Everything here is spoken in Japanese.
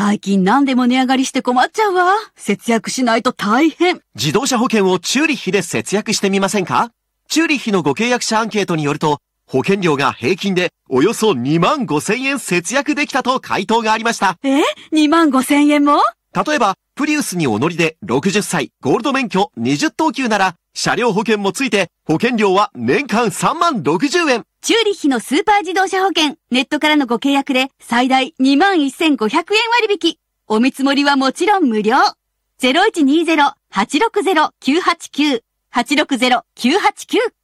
最近何でも値上がりして困っちゃうわ。節約しないと大変。 自動車保険をチューリッヒで節約してみませんか？チューリッヒのご契約者アンケートによると、保険料が平均でおよそ25,000円節約できたと回答がありました。 25,000円も？ 例えば、プリウスにお乗りで60歳、ゴールド免許20等級なら、車両保険もついて、保険料は年間30,060円。 チューリッヒのスーパー自動車保険、ネットからのご契約で最大21,500円割引。お見積もりはもちろん無料。0120-860-989。860-989